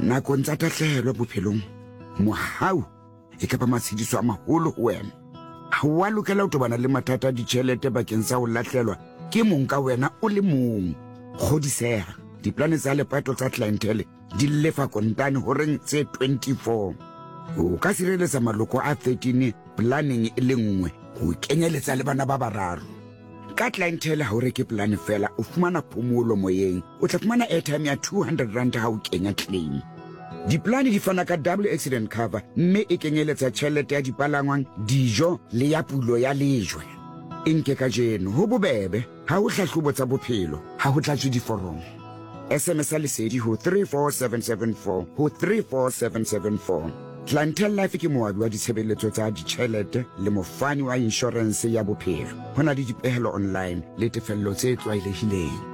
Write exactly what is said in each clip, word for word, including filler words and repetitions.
nakong tsa tatlhehelo bophelong mohau e ka ba matshediso a maholo ho wena. Ha wa lokela ho tobana le mathata a ditjhelete bakeng sa ho lahlelwa ke mong ka wena o le mong. Kgodiseha, diplane tsa lepato tsa clientele di lefa kontane horeng tse twenty-four. O ka sireletsa maloko a thirteen planning e le nngwe ho kenyeletsa le bana ba bararo. Ka clientele ha o reke plan fela o fumana phomolo moyeng, o tla fumana airtime ya two hundred rand ha o kenya claim. Diplane di fana ka double accident cover mme e kenyeletsa tjhelete ya dipalangwang, dijo le ya pulo ya lejwe. Inke ka jeno ho bobebe ha o hlahlobo tsa bophelo ha ho tlatswe diforomo. S M S a lesedi ho three four seven seven four ho three four seven seven four. Clientele Life ke moabi wa ditshebeletso tsa ditjhelete le mofani wa insurance ya bophelo. Ho na le dipehelo online le tefello tse tlwaelehileng.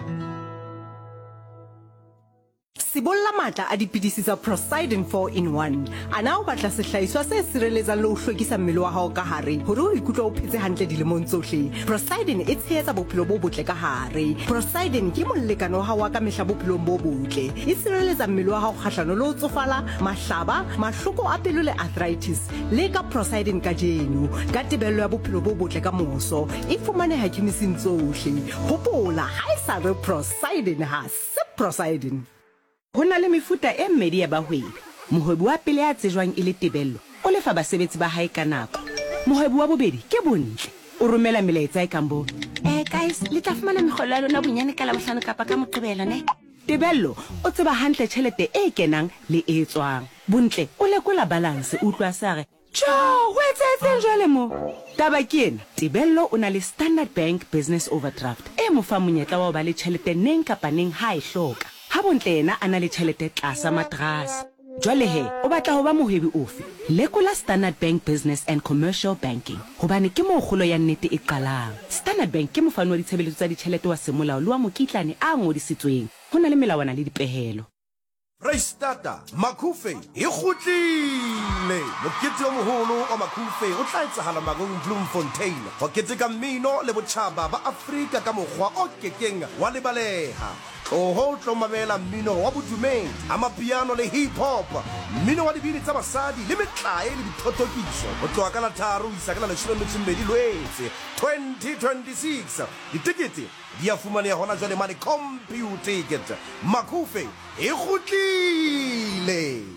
Sibolla matla a dipidisi tsa Prosidin four in one. Ana o batla sehlahiswa se sireletsang le ho hlwekisa mmele wa hao ka hare hore o ikutlwe o phetse hantle dilemong tsohle. Prosidin e tshehetsa bophelo bo botle ka hare. Prosidin ke molekane wa hao wa ka mehla bophelong bo botle. E sireletsa mmele wa hao kgahlano le ho tsofala, mahlaba, mahloko a pelo le arthritis. Le ka Prosidin ka jeno ka tebello ya bophelo bo botle ka moso. E fumaneha kemising tsohle. Hopola, ha e sa re Prosidin ha se Prosidin. Hona le mefuta e mmedi ya bahwebi. Mohwebi wa pele ya tsejwang e le tebello, o lefa basebetsi ba hae ka nako. Mohwebi wa bobedi ke bontle, o romela melaetsa e kang bo, Eh guys, le tla fumana mekgolo ya lona bonyane ka Labohlano kapa ka Moqebelo ne? Tebello o tseba hantle tjhelete e kenang le e tswang. Bontle o lekola balance o utlwa sare, "Jo, ho etsahetseng jwale mo?" Taba ke ena, Tebello o na le Standard Bank Business Overdraft e mo fa monyetla wa ho ba le tjhelete neng kapa neng ha e hloka. Ha bontle ena a na le tjhelete tlasa matrase. Jwale he, o batla ho ba mohwebi ofe? Lekola Standard Bank Business and Commercial Banking. Hobane ke moo kgolo ya nnete e qalang. Standard Bank ke mofani wa ditshebeletso tsa ditjhelete wa semolao le wa mokitlane a ngodisitsweng. Ho na le melawana le dipehelo. Freistata, Macufe, e kgutlile. Mokete o moholo wa Macufe o tla etsahala Magong Bloemfontein. Ho keteka mmino le botjhaba ba Afrika ka mokgwa o kekeng wa lebaleha. O ho tlo mamela mmino wa bodumedi, amapiano le hip hop, mmino wa dibini tsa basadi le metlae le dithothokiso. Ho tloha ka la tharo ho isa ka la leshome le metso e mmedi Loetse twenty twenty-six. Ditikete di a fumaneha hona jwale mane computer ticket. Macufe e kgutlile.